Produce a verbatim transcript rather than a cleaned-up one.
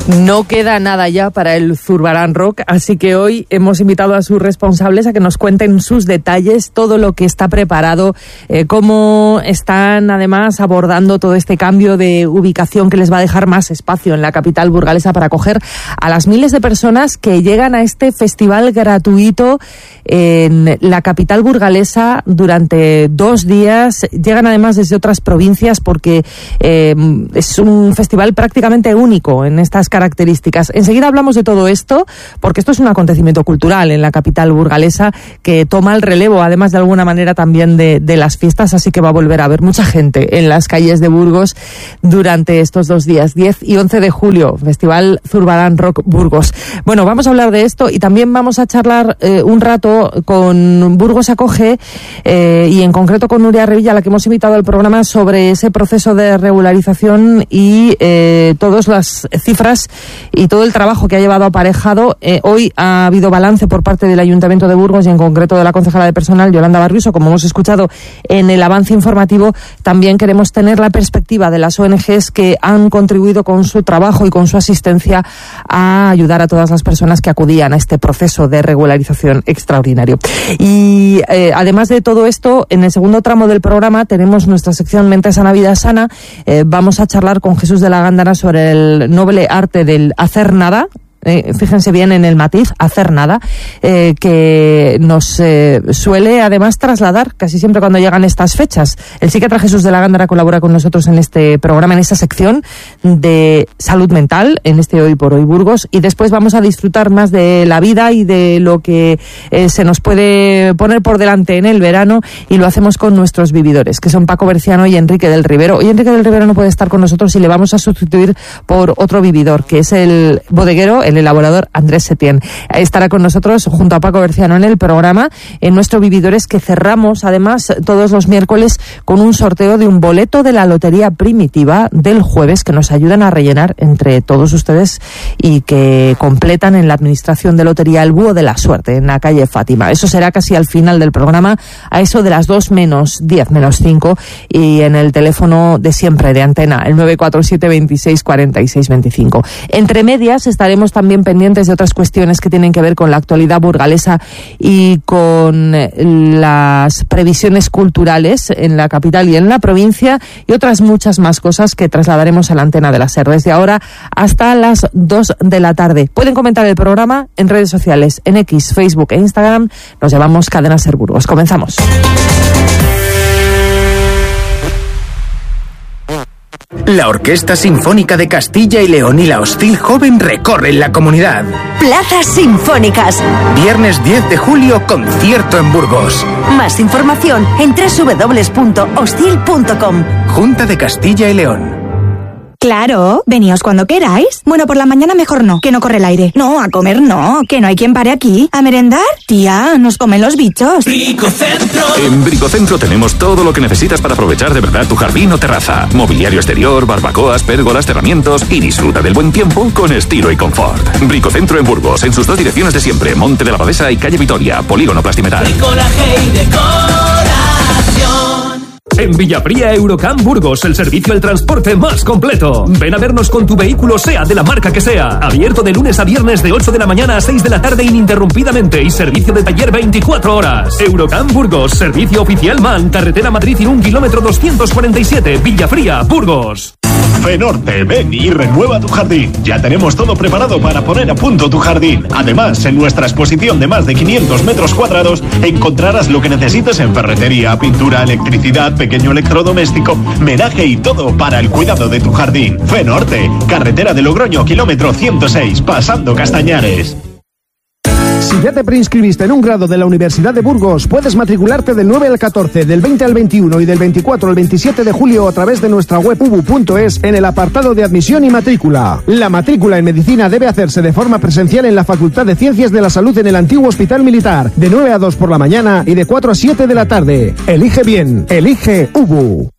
No queda nada ya para el Zurbarán Rock, así que hoy hemos invitado a sus responsables a que nos cuenten sus detalles, todo lo que está preparado, eh, cómo están además abordando todo este cambio de ubicación que les va a dejar más espacio en la capital burgalesa para acoger a las miles de personas que llegan a este festival gratuito en la capital burgalesa durante dos días. Llegan además desde otras provincias porque eh, es un festival prácticamente único en estas características. Enseguida hablamos de todo esto, porque esto es un acontecimiento cultural en la capital burgalesa que toma el relevo, además de alguna manera también de, de las fiestas, así que va a volver a haber mucha gente en las calles de Burgos durante estos dos días, diez y once de julio, Festival Zurbarán Rock Burgos. Bueno, vamos a hablar de esto y también vamos a charlar eh, un rato con Burgos Acoge eh, y en concreto con Nuria Revilla, a la que hemos invitado al programa, sobre ese proceso de regularización y eh, todas las cifras y todo el trabajo que ha llevado aparejado. Eh, hoy ha habido balance por parte del Ayuntamiento de Burgos y en concreto de la concejala de personal, Yolanda Barriuso, como hemos escuchado en el avance informativo. También queremos tener la perspectiva de las O N Ges que han contribuido con su trabajo y con su asistencia a ayudar a todas las personas que acudían a este proceso de regularización extraordinario. Y eh, además de todo esto, en el segundo tramo del programa tenemos nuestra sección Mente Sana, Vida Sana. Eh, vamos a charlar con Jesús de la Gándara sobre el noble arte del hacer nada. Eh, fíjense bien en el matiz, hacer nada, eh, que nos eh, suele además trasladar casi siempre cuando llegan estas fechas. El psiquiatra Jesús de la Gándara colabora con nosotros en este programa, en esta sección de salud mental, en este Hoy por Hoy Burgos, y después vamos a disfrutar más de la vida y de lo que eh, se nos puede poner por delante en el verano, y lo hacemos con nuestros vividores, que son Paco Berciano y Enrique del Rivero. Hoy Enrique del Rivero no puede estar con nosotros y le vamos a sustituir por otro vividor, que es el bodeguero, el elaborador Andrés Setién. Estará con nosotros junto a Paco Berciano en el programa, en nuestro Vividores, que cerramos además todos los miércoles con un sorteo de un boleto de la Lotería Primitiva del jueves, que nos ayudan a rellenar entre todos ustedes y que completan en la administración de lotería el Búho de la Suerte en la calle Fátima. Eso será casi al final del programa, a eso de las dos menos diez, menos cinco, y en el teléfono de siempre de Antena, el nueve cuatro siete, veintiséis, cuarenta y seis, veinticinco. Entre medias estaremos también pendientes de otras cuestiones que tienen que ver con la actualidad burgalesa y con las previsiones culturales en la capital y en la provincia, y otras muchas más cosas que trasladaremos a la Antena de la SER desde ahora hasta las dos de la tarde. Pueden comentar el programa en redes sociales, en X, Facebook e Instagram. Nos llamamos Cadena SER Burgos. Comenzamos. La Orquesta Sinfónica de Castilla y León y la Hostil Joven recorren la comunidad. Plazas Sinfónicas. Viernes diez de julio, concierto en Burgos. Más información en doble u doble u doble u punto hostil punto com. Junta de Castilla y León. Claro, veníos cuando queráis. Bueno, por la mañana mejor no, que no corre el aire. No, a comer no, que no hay quien pare aquí. ¿A merendar? Tía, nos comen los bichos. Bricocentro. En Bricocentro tenemos todo lo que necesitas para aprovechar de verdad tu jardín o terraza. Mobiliario exterior, barbacoas, pérgolas, cerramientos, y disfruta del buen tiempo con estilo y confort. Bricocentro en Burgos, en sus dos direcciones de siempre, Monte de la Abadesa y Calle Vitoria, Polígono Plastimetal. Bricolaje y decoración. En Villafría Eurocamp Burgos, el servicio del transporte más completo. Ven a vernos con tu vehículo, sea de la marca que sea. Abierto de lunes a viernes de ocho de la mañana a seis de la tarde ininterrumpidamente, y servicio de taller veinticuatro horas. Eurocamp Burgos, servicio oficial MAN, carretera Madrid Irún, kilómetro doscientos cuarenta y siete, Villafría, Burgos. Fenorte, ven y renueva tu jardín. Ya tenemos todo preparado para poner a punto tu jardín. Además, en nuestra exposición de más de quinientos metros cuadrados encontrarás lo que necesites en ferretería, pintura, electricidad, pequeño electrodoméstico, menaje y todo para el cuidado de tu jardín. Fenorte, carretera de Logroño, kilómetro ciento seis, pasando Castañares. Si ya te preinscribiste en un grado de la Universidad de Burgos, puedes matricularte del nueve al catorce, del veinte al veintiuno y del veinticuatro al veintisiete de julio a través de nuestra web ubu punto es en el apartado de admisión y matrícula. La matrícula en medicina debe hacerse de forma presencial en la Facultad de Ciencias de la Salud en el antiguo Hospital Militar, de nueve a dos por la mañana y de cuatro a siete de la tarde. Elige bien, elige ubu.